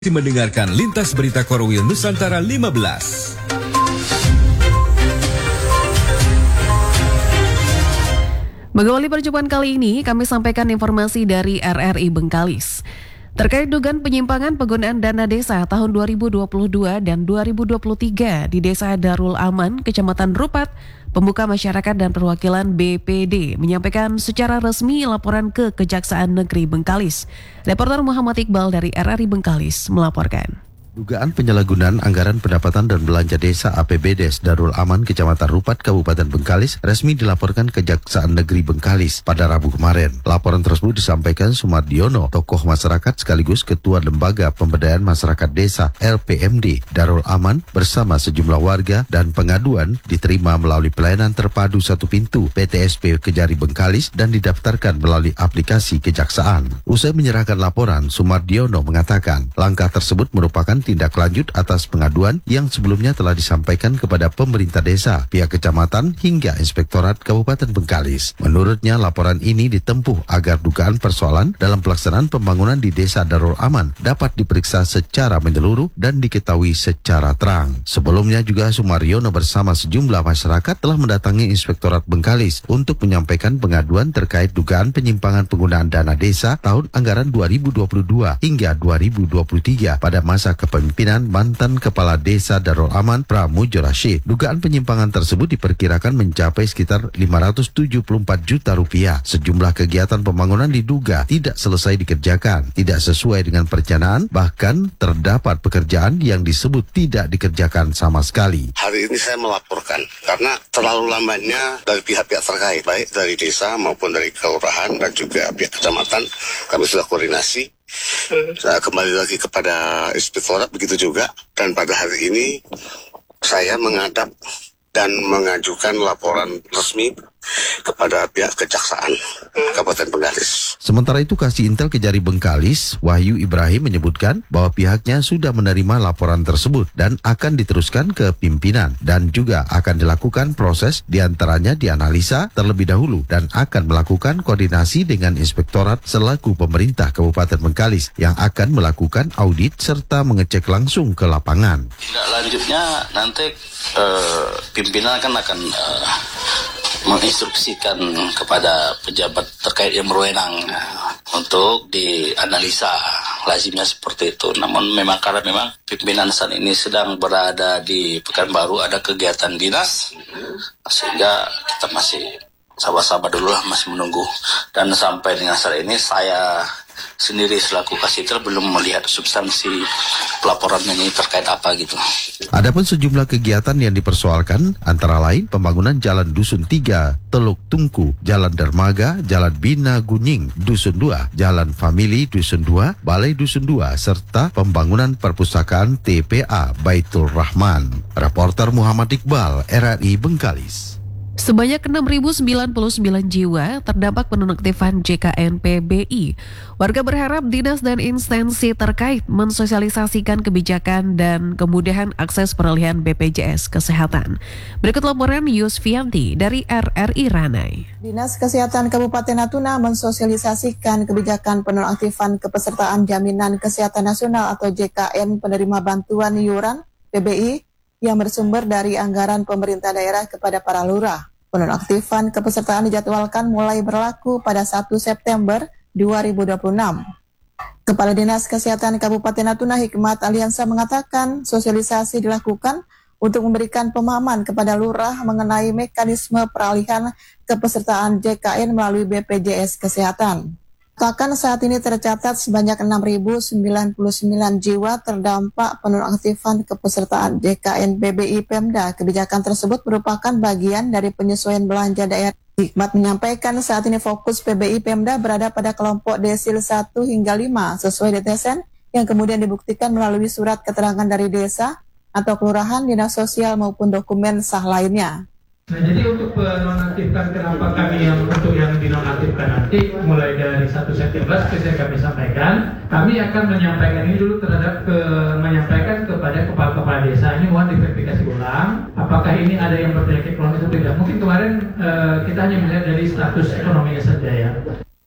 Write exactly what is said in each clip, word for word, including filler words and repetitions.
Mendengarkan Lintas Berita Korwil Nusantara lima belas. Mengawali perjumpaan kali ini, kami sampaikan informasi dari R R I Bengkalis. Terkait dugaan penyimpangan penggunaan dana desa tahun dua ribu dua puluh dua dan dua ribu dua puluh tiga di Desa Darul Aman, Kecamatan Rupat, Pemuka Masyarakat dan Perwakilan B P D menyampaikan secara resmi laporan ke Kejaksaan Negeri Bengkalis. Reporter Muhammad Iqbal dari R R I Bengkalis melaporkan. Dugaan penyalahgunaan anggaran pendapatan dan belanja desa A P B D S Darul Aman Kecamatan Rupat Kabupaten Bengkalis resmi dilaporkan Kejaksaan Negeri Bengkalis pada Rabu kemarin. Laporan tersebut disampaikan Sumardiono, tokoh masyarakat sekaligus Ketua Lembaga Pemberdayaan Masyarakat Desa L P M D Darul Aman bersama sejumlah warga, dan pengaduan diterima melalui pelayanan terpadu satu pintu P T S P Kejari Bengkalis dan didaftarkan melalui aplikasi Kejaksaan. Usai menyerahkan laporan, Sumardiono mengatakan langkah tersebut merupakan tindak lanjut atas pengaduan yang sebelumnya telah disampaikan kepada pemerintah desa, pihak kecamatan hingga Inspektorat Kabupaten Bengkalis. Menurutnya, laporan ini ditempuh agar dugaan persoalan dalam pelaksanaan pembangunan di Desa Darul Aman dapat diperiksa secara menyeluruh dan diketahui secara terang. Sebelumnya juga Sumaryono bersama sejumlah masyarakat telah mendatangi Inspektorat Bengkalis untuk menyampaikan pengaduan terkait dugaan penyimpangan penggunaan dana desa tahun anggaran dua ribu dua puluh dua hingga dua ribu dua puluh tiga pada masa kepemimpinan mantan Kepala Desa Darul Aman Pramujo Rashid. Dugaan penyimpangan tersebut diperkirakan mencapai sekitar lima ratus tujuh puluh empat juta rupiah. Sejumlah kegiatan pembangunan diduga tidak selesai dikerjakan, tidak sesuai dengan perencanaan, bahkan terdapat pekerjaan yang disebut tidak dikerjakan sama sekali. Hari ini saya melaporkan karena terlalu lamanya dari pihak-pihak terkait, baik dari desa maupun dari kelurahan dan juga pihak kecamatan. Kami sudah koordinasi. Saya kembali lagi kepada Inspektorat begitu juga, dan pada hari ini saya menghadap dan mengajukan laporan resmi kepada pihak Kejaksaan Kabupaten Bengkalis. Sementara itu, Kasih Intel Kejari Bengkalis, Wahyu Ibrahim, menyebutkan bahwa pihaknya sudah menerima laporan tersebut dan akan diteruskan ke pimpinan, dan juga akan dilakukan proses diantaranya dianalisa terlebih dahulu dan akan melakukan koordinasi dengan Inspektorat selaku pemerintah Kabupaten Bengkalis yang akan melakukan audit serta mengecek langsung ke lapangan. Tindak lanjutnya nanti eh, pimpinan kan akan eh, menginstruksikan kepada pejabat terkait yang berwenang untuk dianalisa, lazimnya seperti itu. Namun memang karena memang pimpinan saat ini sedang berada di Pekanbaru, ada kegiatan dinas, sehingga kita masih sabar-sabar dulu lah, masih menunggu. Dan sampai dengan saat ini saya sendiri selaku Kasitel belum melihat substansi pelaporan ini terkait apa gitu. Adapun sejumlah kegiatan yang dipersoalkan antara lain pembangunan Jalan Dusun tiga, Teluk Tungku, Jalan Dermaga, Jalan Bina Gunying, Dusun dua, Jalan Famili Dusun dua, Balai Dusun dua, serta pembangunan perpustakaan T P A Baitul Rahman. Reporter Muhammad Iqbal, R R I Bengkalis. Sebanyak enam ribu sembilan puluh sembilan jiwa terdampak penonaktifan J K N P B I. Warga berharap dinas dan instansi terkait mensosialisasikan kebijakan dan kemudahan akses peralihan B P J S Kesehatan. Berikut laporan Yusfianti dari R R I Ranai. Dinas Kesehatan Kabupaten Natuna mensosialisasikan kebijakan penonaktifan kepesertaan Jaminan Kesehatan Nasional atau J K N penerima bantuan iuran P B I yang bersumber dari anggaran pemerintah daerah kepada para lurah. Penonaktifan kepesertaan dijadwalkan mulai berlaku pada satu September dua ribu dua puluh enam. Kepala Dinas Kesehatan Kabupaten Natuna Hikmat Aliansa mengatakan sosialisasi dilakukan untuk memberikan pemahaman kepada lurah mengenai mekanisme peralihan kepesertaan J K N melalui B P J S Kesehatan. Bahkan saat ini tercatat sebanyak enam ribu sembilan puluh sembilan jiwa terdampak penonaktifan kepesertaan J K N P B I Pemda. Kebijakan tersebut merupakan bagian dari penyesuaian belanja daerah. Hikmat menyampaikan saat ini fokus P B I Pemda berada pada kelompok desil satu hingga lima sesuai D T S N yang kemudian dibuktikan melalui surat keterangan dari desa atau kelurahan, dinas sosial maupun dokumen sah lainnya. Nah, jadi untuk penonaktifkan, kenapa kami yang untuk yang dinonaktifkan nanti mulai dari satu September seperti yang kami sampaikan, kami akan menyampaikan ini dulu terhadap ke, menyampaikan kepada kepala-kepala desa. Ini mohon diverifikasi ulang apakah ini ada yang berpenyakit kronis atau tidak. Mungkin kemarin uh, kita hanya melihat dari status ekonominya saja ya.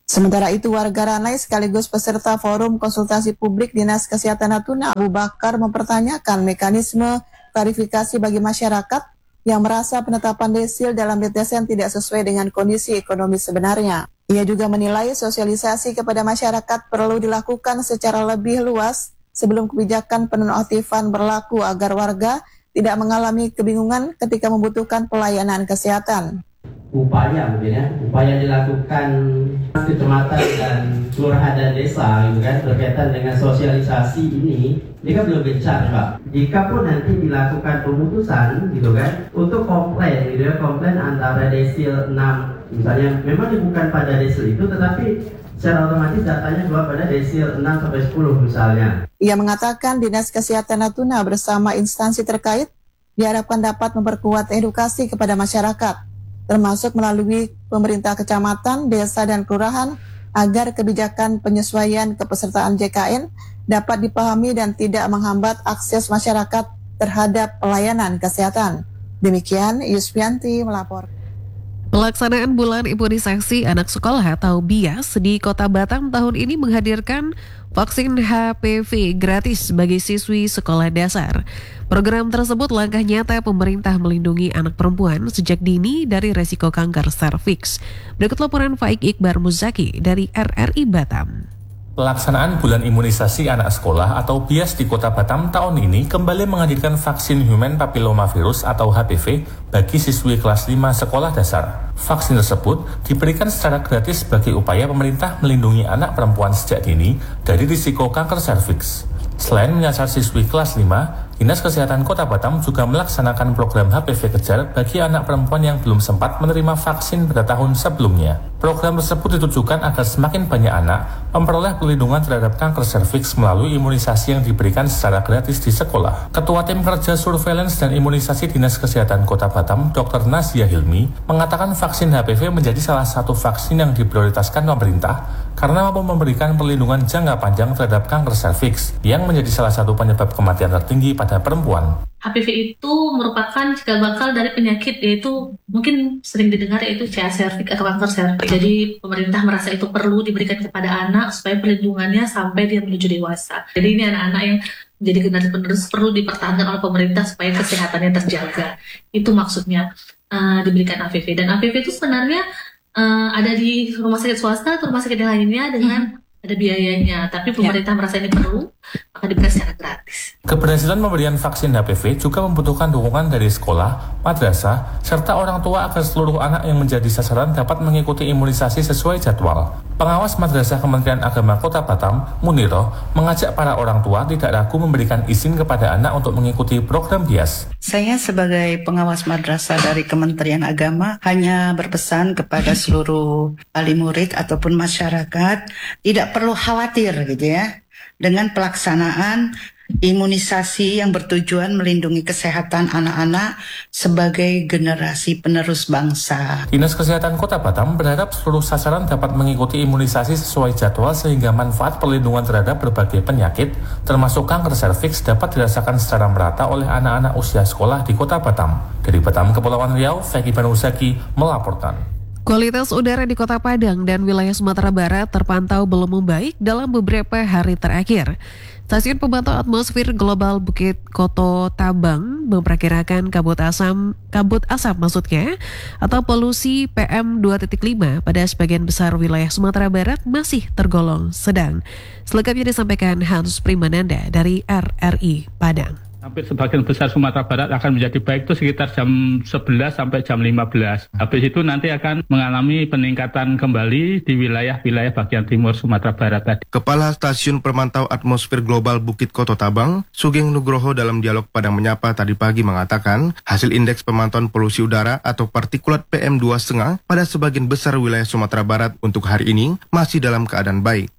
Sementara itu, warga Ranai sekaligus peserta forum konsultasi publik Dinas Kesehatan Natuna, Abu Bakar, mempertanyakan mekanisme klarifikasi bagi masyarakat yang merasa penetapan desil dalam D T S N tidak sesuai dengan kondisi ekonomi sebenarnya. Ia juga menilai sosialisasi kepada masyarakat perlu dilakukan secara lebih luas sebelum kebijakan penonaktifan berlaku agar warga tidak mengalami kebingungan ketika membutuhkan pelayanan kesehatan. Upaya mungkin ya, upaya dilakukan kecamatan dan kelurahan dan desa gitu kan, berkaitan dengan sosialisasi ini, ini kan belum gencar Pak. Jika pun nanti dilakukan pemutusan gitu kan, untuk komplain gitu ya, komplain antara desil enam, misalnya memang bukan pada desil itu, tetapi secara otomatis datanya keluar pada desil enam sampai sepuluh misalnya. Ia mengatakan Dinas Kesehatan Natuna bersama instansi terkait diharapkan dapat memperkuat edukasi kepada masyarakat, termasuk melalui pemerintah kecamatan, desa, dan kelurahan agar kebijakan penyesuaian kepesertaan J K N dapat dipahami dan tidak menghambat akses masyarakat terhadap pelayanan kesehatan. Demikian, Yusfianti melapor. Pelaksanaan bulan imunisasi anak sekolah atau B I A S di Kota Batam tahun ini menghadirkan vaksin H P V gratis bagi siswi sekolah dasar. Program tersebut langkah nyata pemerintah melindungi anak perempuan sejak dini dari resiko kanker serviks. Berikut laporan Faik Iqbar Muzaki dari R R I Batam. Pelaksanaan bulan imunisasi anak sekolah atau B I A S di Kota Batam tahun ini kembali menghadirkan vaksin Human Papillomavirus atau H P V bagi siswi kelas lima sekolah dasar. Vaksin tersebut diberikan secara gratis sebagai upaya pemerintah melindungi anak perempuan sejak dini dari risiko kanker serviks. Selain menyasar siswi kelas lima, Dinas Kesehatan Kota Batam juga melaksanakan program H P V Kejar bagi anak perempuan yang belum sempat menerima vaksin pada tahun sebelumnya. Program tersebut ditujukan agar semakin banyak anak memperoleh perlindungan terhadap kanker serviks melalui imunisasi yang diberikan secara gratis di sekolah. Ketua Tim Kerja Surveillance dan Imunisasi Dinas Kesehatan Kota Batam, Doktor Nazia Hilmi, mengatakan vaksin H P V menjadi salah satu vaksin yang diprioritaskan pemerintah karena mampu memberikan perlindungan jangka panjang terhadap kanker serviks yang menjadi salah satu penyebab kematian tertinggi pada perempuan. H P V itu merupakan cikal bakal dari penyakit, yaitu mungkin sering didengar yaitu C A serviks atau kanker serviks. Jadi pemerintah merasa itu perlu diberikan kepada anak supaya perlindungannya sampai dia menuju dewasa. Jadi ini anak-anak yang jadi generasi penerus perlu dipertahankan oleh pemerintah supaya kesehatannya terjaga. Itu maksudnya uh, diberikan H P V. Dan H P V itu sebenarnya uh, ada di rumah sakit swasta atau rumah sakit lainnya dengan hmm. ada biayanya, tapi pemerintah ya. merasa ini perlu, maka diberikan secara gratis. Keberhasilan pemberian vaksin H P V juga membutuhkan dukungan dari sekolah, madrasah, serta orang tua agar seluruh anak yang menjadi sasaran dapat mengikuti imunisasi sesuai jadwal. Pengawas Madrasah Kementerian Agama Kota Batam, Muniro, mengajak para orang tua tidak ragu memberikan izin kepada anak untuk mengikuti program B I A S. Saya sebagai pengawas madrasah dari Kementerian Agama hanya berpesan kepada seluruh wali murid ataupun masyarakat tidak perlu khawatir gitu ya dengan pelaksanaan imunisasi yang bertujuan melindungi kesehatan anak-anak sebagai generasi penerus bangsa. Dinas Kesehatan Kota Batam berharap seluruh sasaran dapat mengikuti imunisasi sesuai jadwal sehingga manfaat perlindungan terhadap berbagai penyakit termasuk kanker serviks dapat dirasakan secara merata oleh anak-anak usia sekolah di Kota Batam. Dari Batam, Kepulauan Riau, Faik Iqbar Muzaki melaporkan. Kualitas udara di Kota Padang dan wilayah Sumatera Barat terpantau belum membaik dalam beberapa hari terakhir. Stasiun Pemantau Atmosfer Global Bukit Koto Tabang memperkirakan kabut asam, kabut asap maksudnya, atau polusi P M dua titik lima pada sebagian besar wilayah Sumatera Barat masih tergolong sedang. Selengkapnya disampaikan Hans Primananda dari R R I Padang. Hampir sebagian besar Sumatera Barat akan menjadi baik itu sekitar jam sebelas sampai jam lima belas. Habis itu nanti akan mengalami peningkatan kembali di wilayah-wilayah bagian timur Sumatera Barat tadi. Kepala Stasiun Pemantau Atmosfer Global Bukit Koto Tabang, Sugeng Nugroho dalam dialog Padang Menyapa tadi pagi mengatakan hasil indeks pemantauan polusi udara atau partikulat P M dua koma lima pada sebagian besar wilayah Sumatera Barat untuk hari ini masih dalam keadaan baik.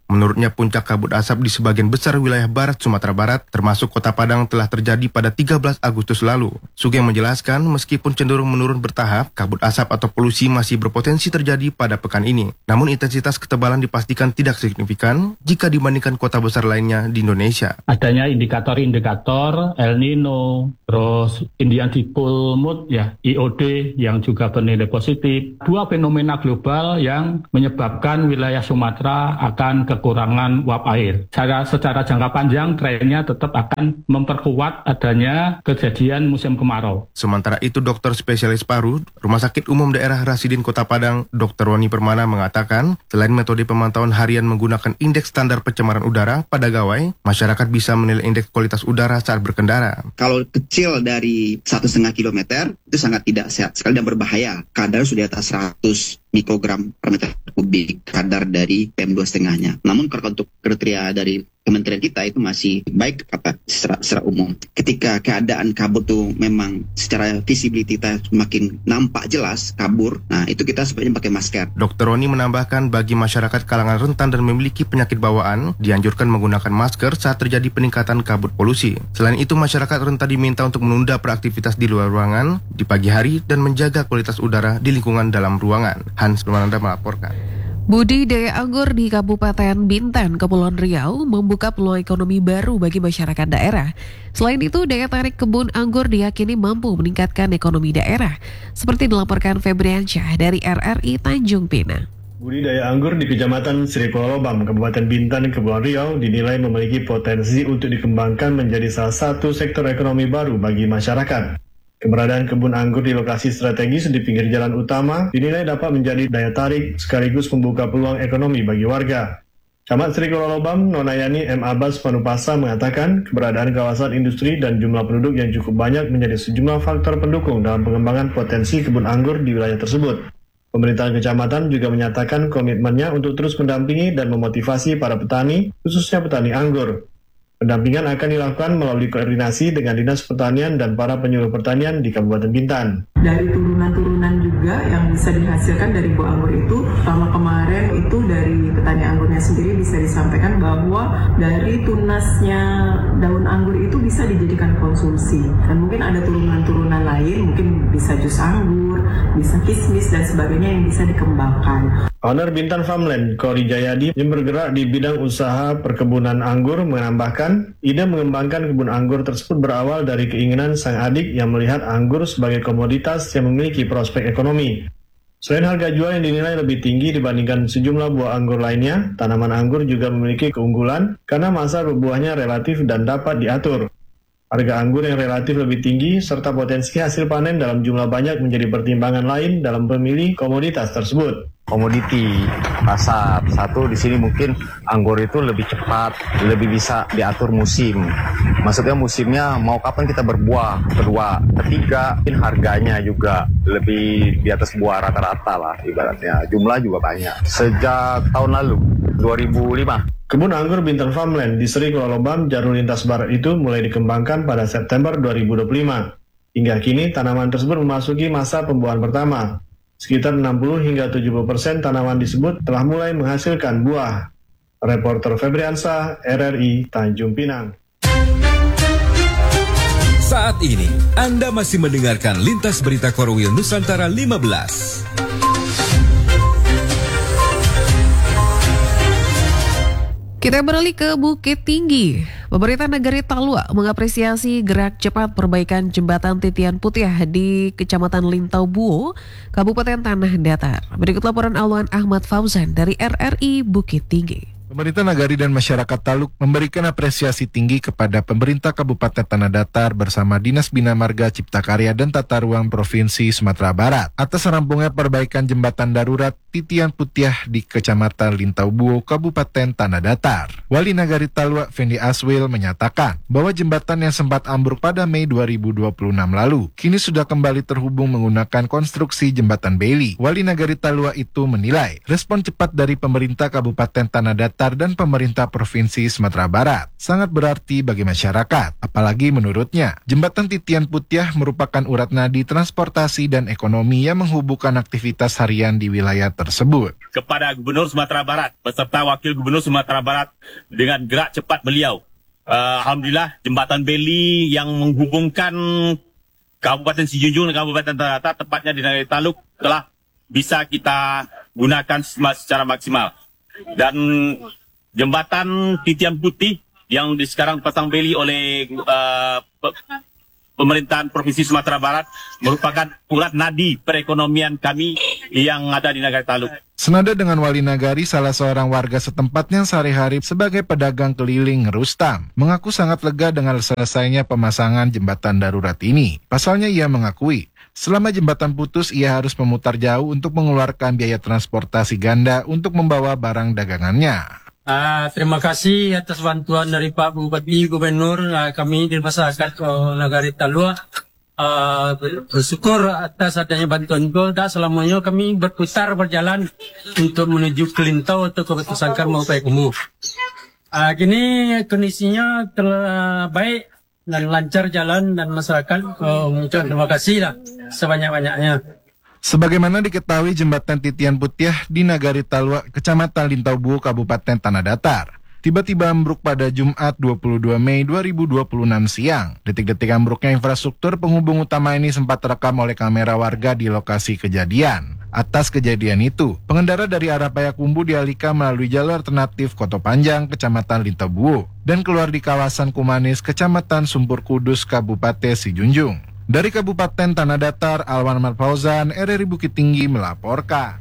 Menurutnya puncak kabut asap di sebagian besar wilayah barat Sumatera Barat, termasuk Kota Padang, telah terjadi pada tiga belas Agustus lalu. Sugeng menjelaskan, meskipun cenderung menurun bertahap, kabut asap atau polusi masih berpotensi terjadi pada pekan ini. Namun intensitas ketebalan dipastikan tidak signifikan jika dibandingkan kota besar lainnya di Indonesia. Adanya indikator-indikator El Nino, terus Indian Dipole Mood, ya, I O D yang juga bernilai positif. Dua fenomena global yang menyebabkan wilayah Sumatera akan kekurangan uap air. Secara, secara jangka panjang, trennya tetap akan memperkuat adanya kejadian musim kemarau. Sementara itu, dokter spesialis paru Rumah Sakit Umum Daerah Rasidin Kota Padang, dokter Wani Permana mengatakan, selain metode pemantauan harian menggunakan indeks standar pencemaran udara pada gawai, masyarakat bisa menilai indeks kualitas udara saat berkendara. Kalau kecil dari satu setengah kilometer, itu sangat tidak sehat sekali dan berbahaya. Kadar sudah di atas seratus mikrogram per meter kubik, kadar dari P M dua koma lima-nya. Namun kalau untuk kriteria dari kementerian kita itu masih baik apa secara, secara umum. Ketika keadaan kabut itu memang secara visibility kita semakin nampak jelas kabur, nah itu kita sebaiknya pakai masker. Dokter Roni menambahkan bagi masyarakat kalangan rentan dan memiliki penyakit bawaan, dianjurkan menggunakan masker saat terjadi peningkatan kabut polusi. Selain itu, masyarakat rentan diminta untuk menunda beraktivitas di luar ruangan di pagi hari dan menjaga kualitas udara di lingkungan dalam ruangan. Hans Permananda melaporkan. Budidaya anggur di Kabupaten Bintan, Kepulauan Riau membuka peluang ekonomi baru bagi masyarakat daerah. Selain itu, daya tarik kebun anggur diyakini mampu meningkatkan ekonomi daerah, seperti dilaporkan Febriansyah dari R R I Tanjung Pinang. Budidaya anggur di Kecamatan Sri Kolobam, Kabupaten Bintan, Kepulauan Riau dinilai memiliki potensi untuk dikembangkan menjadi salah satu sektor ekonomi baru bagi masyarakat. Keberadaan kebun anggur di lokasi strategis di pinggir jalan utama dinilai dapat menjadi daya tarik sekaligus membuka peluang ekonomi bagi warga. Camat Sri Kolobam, Nonayani M. Abbas Panupasa mengatakan keberadaan kawasan industri dan jumlah penduduk yang cukup banyak menjadi sejumlah faktor pendukung dalam pengembangan potensi kebun anggur di wilayah tersebut. Pemerintah kecamatan juga menyatakan komitmennya untuk terus mendampingi dan memotivasi para petani, khususnya petani anggur. Pendampingan akan dilakukan melalui koordinasi dengan Dinas Pertanian dan para penyuluh pertanian di Kabupaten Bintan. Dari turunan-turunan juga yang bisa dihasilkan dari buah anggur itu, selama kemarin itu dari petani anggurnya sendiri bisa disampaikan bahwa dari tunasnya daun anggur itu bisa dijadikan konsumsi. Dan mungkin ada turunan-turunan lain, mungkin bisa jus anggur, bisa kismis dan sebagainya yang bisa dikembangkan. Owner Bintan Farmland, Kori Jayadi, yang bergerak di bidang usaha perkebunan anggur, menambahkan ide mengembangkan kebun anggur tersebut berawal dari keinginan sang adik yang melihat anggur sebagai komoditas yang memiliki prospek ekonomi. Selain harga jual yang dinilai lebih tinggi dibandingkan sejumlah buah anggur lainnya, tanaman anggur juga memiliki keunggulan karena masa berbuahnya relatif dan dapat diatur. Harga anggur yang relatif lebih tinggi serta potensi hasil panen dalam jumlah banyak menjadi pertimbangan lain dalam memilih komoditas tersebut. Komoditi pasar satu di sini mungkin anggur itu lebih cepat, lebih bisa diatur musim. Maksudnya musimnya mau kapan kita berbuah. Kedua, ketiga, mungkin harganya juga lebih di atas buah rata-rata lah ibaratnya. Jumlah juga banyak. Sejak tahun lalu, dua ribu lima. Kebun anggur Bintan Farmland di Sri Kolobam, Jalur Lintas Barat itu mulai dikembangkan pada September dua ribu dua puluh lima. Hingga kini tanaman tersebut memasuki masa pembuahan pertama. Sekitar enam puluh hingga tujuh puluh persen tanaman disebut telah mulai menghasilkan buah. Reporter Febriansyah, R R I Tanjung Pinang. Saat ini, Anda masih mendengarkan Lintas Berita Korwil Nusantara lima belas. Kita beralih ke Bukit Tinggi. Pemerintah Negari Talua mengapresiasi gerak cepat perbaikan jembatan Titian Putih di Kecamatan Lintau Buo, Kabupaten Tanah Datar. Berikut laporan Alwan Ahmad Fauzan dari R R I Bukit Tinggi. Pemerintah Nagari dan masyarakat Taluk memberikan apresiasi tinggi kepada pemerintah Kabupaten Tanah Datar bersama Dinas Bina Marga Cipta Karya dan Tata Ruang Provinsi Sumatera Barat atas rampungnya perbaikan jembatan darurat Titian Putih di Kecamatan Lintau Buo, Kabupaten Tanah Datar. Wali Nagari Talua Fendi Aswil menyatakan bahwa jembatan yang sempat ambruk pada Mei dua ribu dua puluh enam lalu kini sudah kembali terhubung menggunakan konstruksi jembatan Bailey. Wali Nagari Talua itu menilai respon cepat dari pemerintah Kabupaten Tanah Datar Datar dan pemerintah Provinsi Sumatera Barat. Sangat berarti bagi masyarakat, apalagi menurutnya, Jembatan Titian Putiah merupakan urat nadi transportasi dan ekonomi yang menghubungkan aktivitas harian di wilayah tersebut. Kepada Gubernur Sumatera Barat beserta Wakil Gubernur Sumatera Barat dengan gerak cepat beliau, uh, Alhamdulillah Jembatan Beli yang menghubungkan Kabupaten Sijunjung dan Kabupaten Tanah Datar, tepatnya di Nagari Taluk, telah bisa kita gunakan secara maksimal. Dan jembatan Titian Putih yang di sekarang pasang beli oleh uh, pemerintahan Provinsi Sumatera Barat merupakan urat nadi perekonomian kami yang ada di Nagari Taluk. Senada dengan Wali Nagari, salah seorang warga setempat yang sehari-hari sebagai pedagang keliling, Rustam, mengaku sangat lega dengan selesainya pemasangan jembatan darurat ini. Pasalnya ia mengakui, selama jembatan putus, ia harus memutar jauh untuk mengeluarkan biaya transportasi ganda untuk membawa barang dagangannya. Uh, terima kasih atas bantuan dari Pak Bupati, Gubernur, uh, kami di masyarakat uh, Nagari Taluk. Uh, bersyukur atas adanya bantuan itu. Dan selamanya kami berputar berjalan untuk menuju ke Lintau atau ke Batu Sangkar maupun Payakumbuh. Uh, kini kondisinya telah baik dan lancar jalan dan masyarakat uh, mengucapkan terima kasih lah sebanyak-banyaknya. Sebagaimana diketahui, Jembatan Titian Putiah di Nagari Taluk, Kecamatan Lintau Buo, Kabupaten Tanah Datar, tiba-tiba ambruk pada Jumat dua puluh dua Mei dua ribu dua puluh enam siang. Detik-detik ambruknya infrastruktur penghubung utama ini sempat terekam oleh kamera warga di lokasi kejadian. Atas kejadian itu, pengendara dari arah Payakumbuh dialihkan melalui jalur alternatif Koto Panjang, Kecamatan Lintau Buo, dan keluar di kawasan Kumanis, Kecamatan Sumpur Kudus, Kabupaten Sijunjung. Dari Kabupaten Tanah Datar, Alwan Ahmad Fauzan, R R I Bukit Tinggi melaporkan.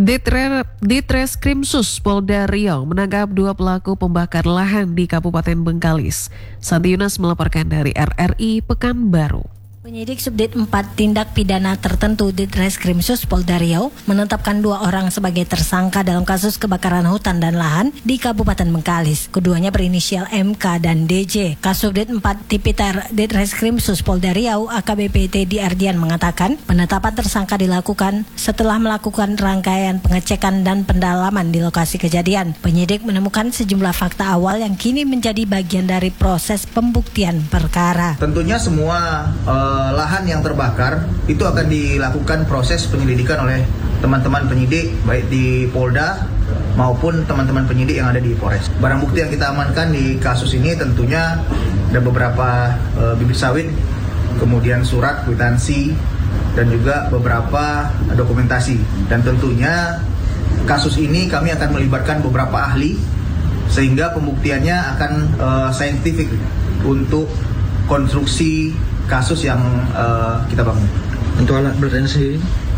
Ditreskrimsus Polda Riau menangkap dua pelaku pembakar lahan di Kabupaten Bengkalis. Santi Yunas melaporkan dari R R I Pekanbaru. Penyidik Subdit empat Tindak Pidana Tertentu Ditreskrimsus Polda Riau menetapkan dua orang sebagai tersangka dalam kasus kebakaran hutan dan lahan di Kabupaten Bengkalis. Keduanya berinisial M K dan D J. Kasubdit empat Tipiter Ditreskrimsus Polda Riau A K B P Teddy Ardian mengatakan penetapan tersangka dilakukan setelah melakukan rangkaian pengecekan dan pendalaman di lokasi kejadian. Penyidik menemukan sejumlah fakta awal yang kini menjadi bagian dari proses pembuktian perkara. Tentunya semua uh... lahan yang terbakar itu akan dilakukan proses penyelidikan oleh teman-teman penyidik baik di Polda maupun teman-teman penyidik yang ada di Polres. Barang bukti yang kita amankan di kasus ini tentunya ada beberapa e, bibit sawit, kemudian surat kwitansi dan juga beberapa dokumentasi. Dan tentunya kasus ini kami akan melibatkan beberapa ahli sehingga pembuktiannya akan e, saintifik untuk konstruksi kasus yang uh, kita bangun. Untuk alat berat ini sendiri?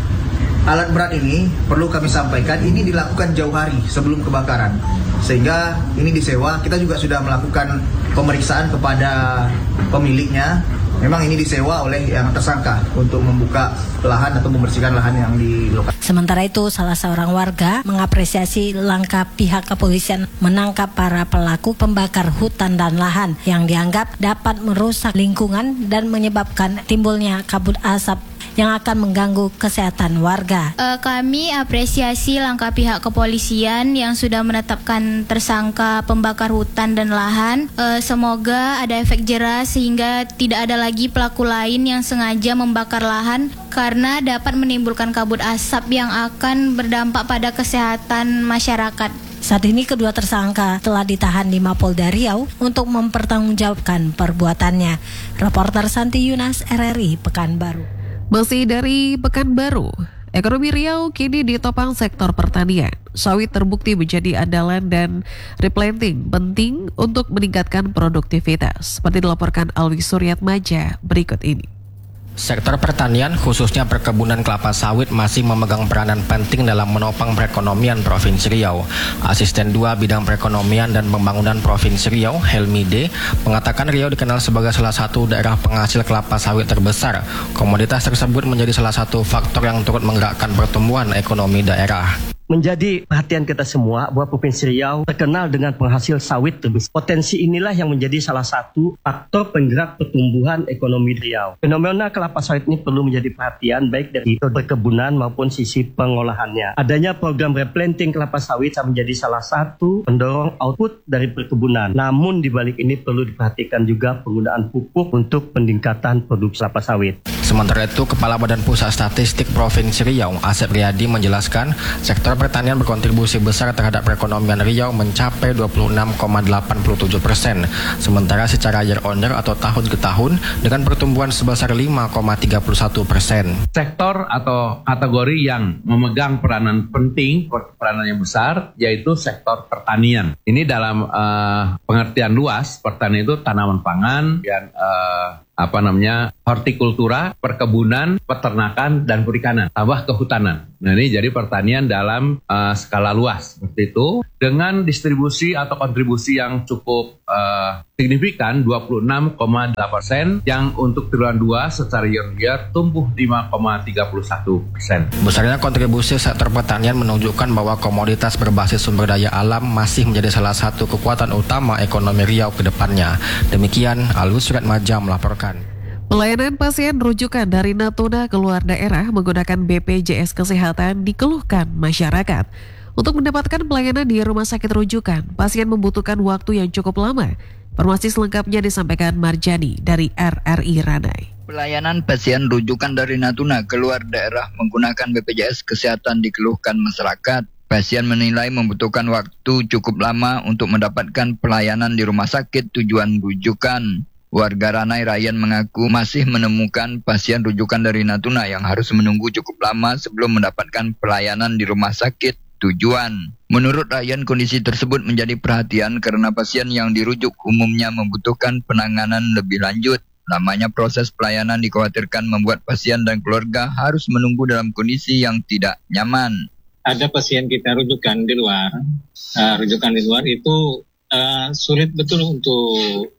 Alat berat ini perlu kami sampaikan ini dilakukan jauh hari sebelum kebakaran, sehingga ini disewa. Kita juga sudah melakukan pemeriksaan kepada pemiliknya. Memang ini disewa oleh yang tersangka untuk membuka lahan atau membersihkan lahan yang di lokasi. Sementara itu, salah seorang warga mengapresiasi langkah pihak kepolisian menangkap para pelaku pembakar hutan dan lahan yang dianggap dapat merusak lingkungan dan menyebabkan timbulnya kabut asap yang akan mengganggu kesehatan warga. Uh, kami apresiasi langkah pihak kepolisian yang sudah menetapkan tersangka pembakar hutan dan lahan. Uh, semoga ada efek jera sehingga tidak ada lagi pelaku lain yang sengaja membakar lahan karena dapat menimbulkan kabut asap yang akan berdampak pada kesehatan masyarakat. Saat ini kedua tersangka telah ditahan di Mapolda Riau untuk mempertanggungjawabkan perbuatannya. Reporter Santi Yunas, R R I Pekanbaru. Masih dari Pekanbaru, ekonomi Riau kini ditopang sektor pertanian. Sawit terbukti menjadi andalan dan replanting penting untuk meningkatkan produktivitas. Seperti dilaporkan Alwi Suryatmaja berikut ini. Sektor pertanian, khususnya perkebunan kelapa sawit, masih memegang peranan penting dalam menopang perekonomian Provinsi Riau. Asisten dua Bidang Perekonomian dan Pembangunan Provinsi Riau, Helmi D, mengatakan Riau dikenal sebagai salah satu daerah penghasil kelapa sawit terbesar. Komoditas tersebut menjadi salah satu faktor yang turut menggerakkan pertumbuhan ekonomi daerah. menjadi perhatian kita semua bahwa Provinsi Riau terkenal dengan penghasil sawit terbesar. Potensi inilah yang menjadi salah satu faktor penggerak pertumbuhan ekonomi Riau. Fenomena kelapa sawit ini perlu menjadi perhatian baik dari perkebunan maupun sisi pengolahannya. Adanya program replanting kelapa sawit menjadi salah satu pendorong output dari perkebunan. Namun di balik ini perlu diperhatikan juga penggunaan pupuk untuk peningkatan produksi kelapa sawit. Sementara itu, Kepala Badan Pusat Statistik Provinsi Riau, Asep Riyadi menjelaskan, sektor pertanian berkontribusi besar terhadap perekonomian Riau mencapai dua puluh enam koma delapan tujuh persen. Sementara secara year on year atau tahun ke tahun dengan pertumbuhan sebesar lima koma tiga satu persen. Sektor atau kategori yang memegang peranan penting, peranan yang besar, yaitu sektor pertanian. Ini dalam uh, pengertian luas, pertanian itu tanaman pangan, dan uh, apa namanya hortikultura, perkebunan, peternakan, dan perikanan, tambah kehutanan. Nah ini jadi pertanian dalam uh, skala luas seperti itu, dengan distribusi atau kontribusi yang cukup uh, signifikan dua puluh enam koma delapan persen, yang untuk triwulan dua secara year on year tumbuh lima koma tiga satu persen. Besarnya kontribusi sektor pertanian menunjukkan bahwa komoditas berbasis sumber daya alam masih menjadi salah satu kekuatan utama ekonomi Riau ke depannya. Demikian Alus Suratmaja melaporkan. Pelayanan pasien rujukan dari Natuna ke luar daerah menggunakan B P J S Kesehatan dikeluhkan masyarakat. Untuk mendapatkan pelayanan di rumah sakit rujukan, pasien membutuhkan waktu yang cukup lama. Informasi selengkapnya disampaikan Marjani dari R R I Ranai. Pelayanan pasien rujukan dari Natuna ke luar daerah menggunakan B P J S Kesehatan dikeluhkan masyarakat. Pasien menilai membutuhkan waktu cukup lama untuk mendapatkan pelayanan di rumah sakit tujuan rujukan. Warga Ranai Ryan mengaku masih menemukan pasien rujukan dari Natuna yang harus menunggu cukup lama sebelum mendapatkan pelayanan di rumah sakit tujuan. Menurut Ryan, kondisi tersebut menjadi perhatian karena pasien yang dirujuk umumnya membutuhkan penanganan lebih lanjut. Lamanya proses pelayanan dikhawatirkan membuat pasien dan keluarga harus menunggu dalam kondisi yang tidak nyaman. Ada pasien kita rujukan di luar, uh, rujukan di luar itu uh, sulit betul untuk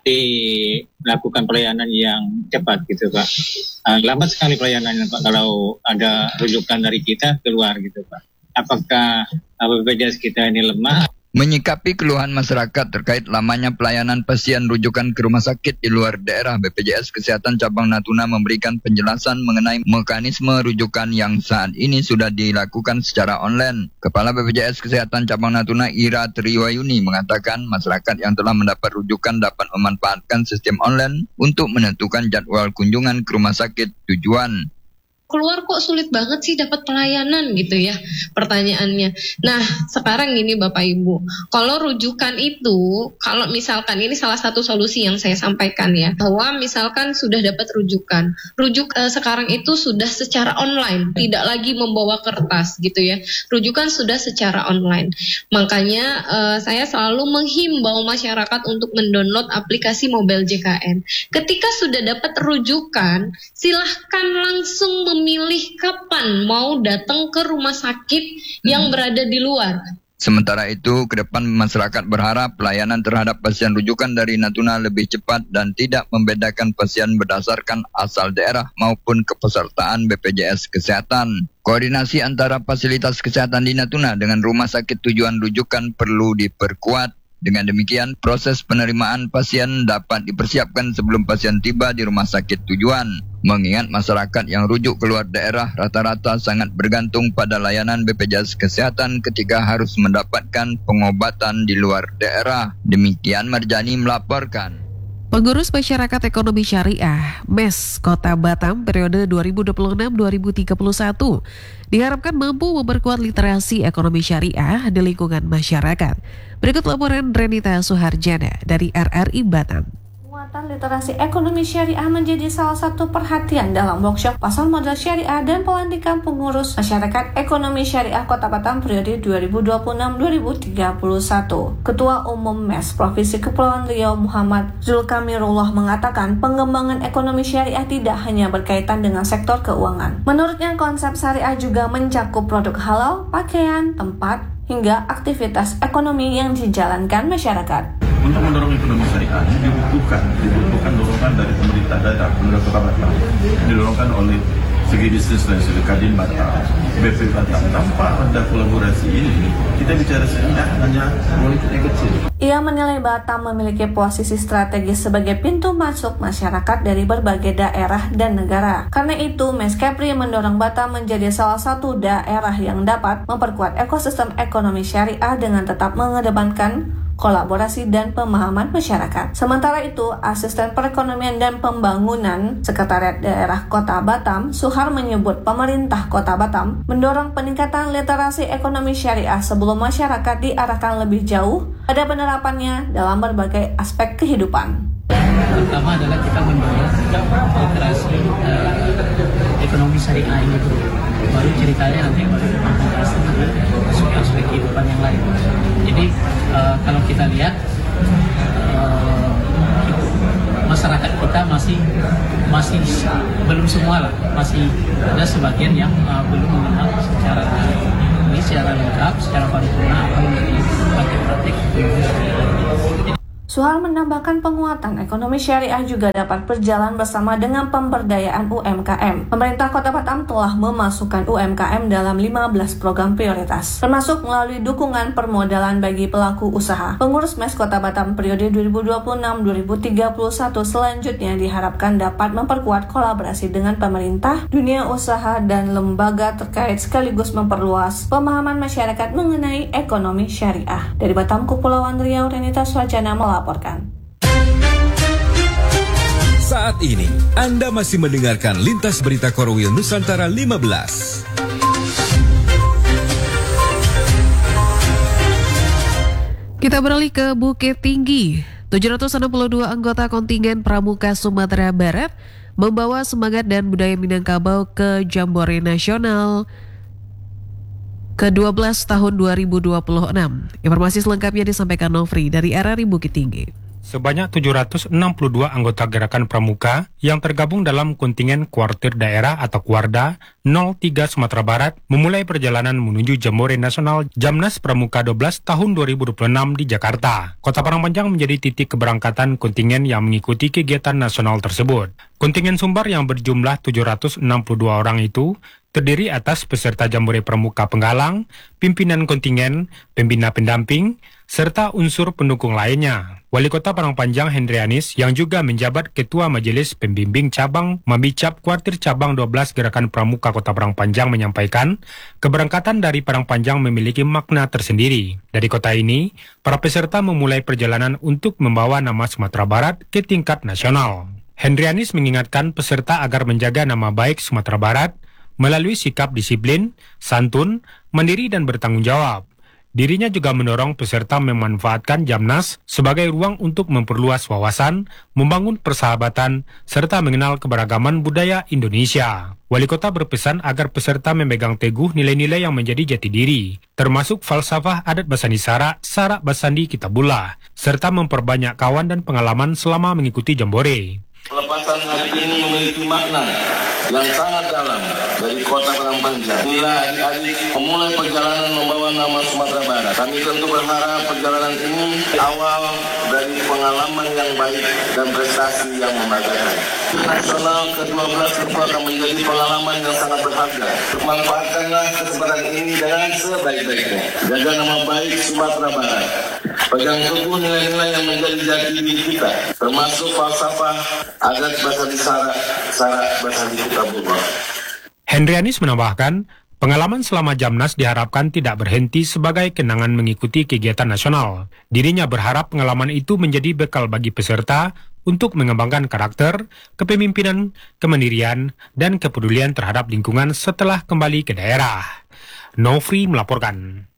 dilakukan pelayanan yang cepat gitu Pak. Uh, lambat sekali pelayanannya Pak kalau ada rujukan dari kita keluar gitu Pak. Apakah B P J S kita ini lemah? Menyikapi keluhan masyarakat terkait lamanya pelayanan pasien rujukan ke rumah sakit di luar daerah, B P J S Kesehatan Cabang Natuna memberikan penjelasan mengenai mekanisme rujukan yang saat ini sudah dilakukan secara online. Kepala B P J S Kesehatan Cabang Natuna Ira Triwayuni mengatakan masyarakat yang telah mendapat rujukan dapat memanfaatkan sistem online untuk menentukan jadwal kunjungan ke rumah sakit tujuan. Keluar kok sulit banget sih dapat pelayanan gitu ya pertanyaannya. Nah sekarang gini Bapak Ibu, kalau rujukan itu, kalau misalkan ini salah satu solusi yang saya sampaikan ya, bahwa misalkan sudah dapat rujukan, rujuk eh, sekarang itu sudah secara online, tidak lagi membawa kertas gitu ya, rujukan sudah secara online. Makanya eh, saya selalu menghimbau masyarakat untuk mendownload aplikasi Mobile J K N. Ketika sudah dapat rujukan, silahkan langsung mem memilih kapan mau datang ke rumah sakit yang berada di luar. Sementara itu, ke depan masyarakat berharap pelayanan terhadap pasien rujukan dari Natuna lebih cepat dan tidak membedakan pasien berdasarkan asal daerah maupun kepesertaan B P J S Kesehatan. Koordinasi antara fasilitas kesehatan di Natuna dengan rumah sakit tujuan rujukan perlu diperkuat. Dengan demikian, proses penerimaan pasien dapat dipersiapkan sebelum pasien tiba di rumah sakit tujuan. Mengingat masyarakat yang rujuk keluar daerah rata-rata sangat bergantung pada layanan B P J S Kesehatan ketika harus mendapatkan pengobatan di luar daerah. Demikian Marjani melaporkan. Pengurus Masyarakat Ekonomi Syariah M E S Kota Batam periode dua ribu dua puluh enam sampai dua ribu tiga puluh satu diharapkan mampu memperkuat literasi ekonomi syariah di lingkungan masyarakat. Berikut laporan Renita Suharjana dari R R I Batam. Penguatan literasi ekonomi syariah menjadi salah satu perhatian dalam workshop pasar modal syariah dan pelantikan pengurus Masyarakat Ekonomi Syariah Kota Batam periode dua ribu dua puluh enam sampai dua ribu tiga puluh satu. Ketua Umum M E S Provinsi Kepulauan Riau Muhammad Zulkamirullah mengatakan pengembangan ekonomi syariah tidak hanya berkaitan dengan sektor keuangan. Menurutnya konsep syariah juga mencakup produk halal, pakaian, tempat, hingga aktivitas ekonomi yang dijalankan masyarakat. Untuk mendorong ekonomi syariah dibutuhkan dibutuhkan dorongan dari pemerintah daerah, pemerintah Kota Batam, didorongkan oleh segi bisnis dan segi Kadin Batam, B P Batam. Tanpa ada kolaborasi ini, kita bicara sebenarnya hanya politik yang kecil. Ia menilai Batam memiliki posisi strategis sebagai pintu masuk masyarakat dari berbagai daerah dan negara. Karena itu, Meskepri mendorong Batam menjadi salah satu daerah yang dapat memperkuat ekosistem ekonomi syariah dengan tetap mengedepankan kolaborasi dan pemahaman masyarakat. Sementara itu, Asisten Perekonomian dan Pembangunan Sekretariat Daerah Kota Batam, Suhar menyebut pemerintah Kota Batam mendorong peningkatan literasi ekonomi syariah sebelum masyarakat diarahkan lebih jauh pada penerapannya dalam berbagai aspek kehidupan. Pertama adalah kita mendorong literasi uh, ekonomi syariah ini dulu. Baru ceritanya nanti baru masuk ke aspek kehidupan yang lain. Jadi uh, kalau kita lihat uh, masyarakat kita masih masih belum semua lah, masih ada sebagian yang uh, belum mengenal secara ini secara lengkap, secara paripurna apa menjadi praktik-praktik ekonomi syariah. Suhar menambahkan penguatan ekonomi syariah juga dapat berjalan bersama dengan pemberdayaan U M K M. Pemerintah Kota Batam telah memasukkan U M K M dalam lima belas program prioritas, termasuk melalui dukungan permodalan bagi pelaku usaha. Pengurus M E S Kota Batam periode dua ribu dua puluh enam sampai dua ribu tiga puluh satu selanjutnya diharapkan dapat memperkuat kolaborasi dengan pemerintah, dunia usaha, dan lembaga terkait sekaligus memperluas pemahaman masyarakat mengenai ekonomi syariah. Dari Batam, Kepulauan Riau, Renita Swajana melaporkan. Saat ini, Anda masih mendengarkan Lintas Berita Korwil Nusantara lima belas. Kita beralih ke Bukit Tinggi. tujuh ratus enam puluh dua anggota kontingen Pramuka Sumatera Barat membawa semangat dan budaya Minangkabau ke Jambore Nasional ke dua belas tahun dua ribu dua puluh enam. Informasi selengkapnya disampaikan Nofri dari R R I Bukit Tinggi. Sebanyak tujuh ratus enam puluh dua anggota Gerakan Pramuka yang tergabung dalam kontingen Kuartir Daerah atau Kuarda nol tiga Sumatera Barat memulai perjalanan menuju Jambore Nasional Jamnas Pramuka dua belas tahun dua ribu dua puluh enam di Jakarta. Kota Parangpanjang menjadi titik keberangkatan kontingen yang mengikuti kegiatan nasional tersebut. Kontingen Sumbar yang berjumlah tujuh ratus enam puluh dua orang itu terdiri atas peserta Jambore Pramuka Penggalang, pimpinan kontingen, pembina pendamping, serta unsur pendukung lainnya. Wali Kota Parangpanjang Hendrianis yang juga menjabat Ketua Majelis Pembimbing Cabang Mambicap Kuartir Cabang dua belas Gerakan Pramuka Kota Parangpanjang menyampaikan, keberangkatan dari Parangpanjang memiliki makna tersendiri. Dari kota ini, para peserta memulai perjalanan untuk membawa nama Sumatera Barat ke tingkat nasional. Hendrianis mengingatkan peserta agar menjaga nama baik Sumatera Barat melalui sikap disiplin, santun, mandiri, dan bertanggung jawab. Dirinya juga mendorong peserta memanfaatkan Jamnas sebagai ruang untuk memperluas wawasan, membangun persahabatan, serta mengenal keberagaman budaya Indonesia. Wali Kota berpesan agar peserta memegang teguh nilai-nilai yang menjadi jati diri, termasuk falsafah adat Basandi Sara, Sara Basandi Kitabullah, serta memperbanyak kawan dan pengalaman selama mengikuti Jambore. Pelepasan hari ini memiliki makna yang sangat dalam dari Kota Parangpanjang. Inilah adik-adik memulai perjalanan membawa nama Sumatera Barat. Kami tentu berharap perjalanan ini awal dari pengalaman yang baik dan prestasi yang membanggakan. Nasional ke dua belas tentu akan menjadi pengalaman yang sangat berharga. Manfaatkanlah kesempatan ini dengan sebaik-baiknya. Jaga nama baik Sumatera Barat. Pegang teguh nilai-nilai yang menjadi jati diri kita, termasuk falsafah adat Basandi Sara, Sara Basandi Kitabullah. Hendrianis menambahkan, pengalaman selama Jamnas diharapkan tidak berhenti sebagai kenangan mengikuti kegiatan nasional. Dirinya berharap pengalaman itu menjadi bekal bagi peserta untuk mengembangkan karakter, kepemimpinan, kemandirian, dan kepedulian terhadap lingkungan setelah kembali ke daerah. Nofri melaporkan.